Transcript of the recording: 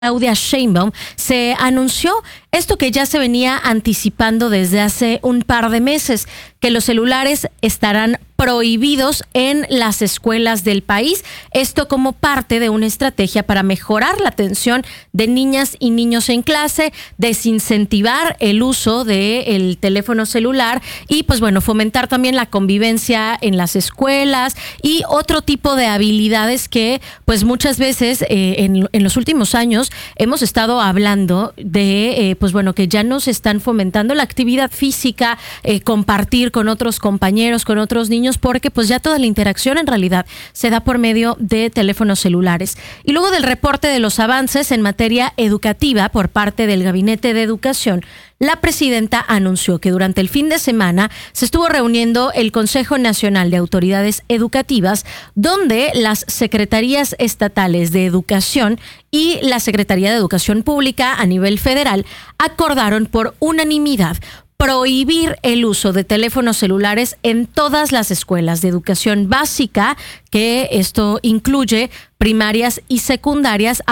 Claudia Sheinbaum, se anunció esto que ya se venía anticipando desde hace un par de meses, que los celulares estarán prohibidos en las escuelas del país. Esto como parte de una estrategia para mejorar la atención de niñas y niños en clase, desincentivar el uso del teléfono celular y pues bueno, fomentar también la convivencia en las escuelas y otro tipo de habilidades que pues muchas veces en los últimos años hemos estado hablando de pues bueno, que ya nos están fomentando la actividad física, compartir con otros compañeros, con otros niños, porque pues ya toda la interacción en realidad se da por medio de teléfonos celulares. Y luego del reporte de los avances en materia educativa por parte del Gabinete de Educación, la presidenta anunció que durante el fin de semana se estuvo reuniendo el Consejo Nacional de Autoridades Educativas, donde las secretarías estatales de educación y la Secretaría de Educación Pública a nivel federal acordaron por unanimidad prohibir el uso de teléfonos celulares en todas las escuelas de educación básica, que esto incluye primarias y secundarias,